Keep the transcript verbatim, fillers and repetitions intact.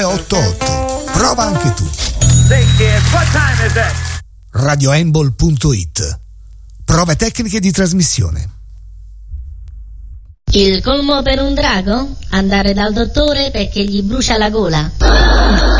due otto otto. Prova anche tu. radioembol punto it. Prove tecniche di trasmissione. Il colmo per un drago? Andare dal dottore perché gli brucia la gola.